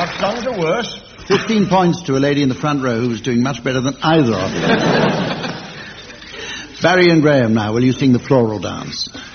I've done to worse. 15 points to a lady in the front row who was doing much better than either of them. Barry and Graham now, will you sing the floral dance?